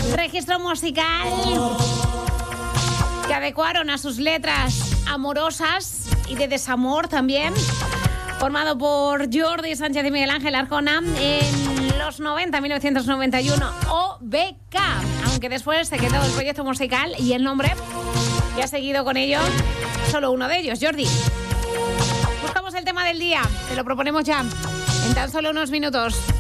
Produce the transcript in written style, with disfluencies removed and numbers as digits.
registro musical que adecuaron a sus letras amorosas y de desamor también, formado por Jordi Sánchez y Miguel Ángel Arjona en los 90, 1991, OBK, aunque después se quedó el proyecto musical y el nombre, y ha seguido con ello solo uno de ellos, Jordi. Buscamos el tema del día, te lo proponemos ya en tan solo unos minutos.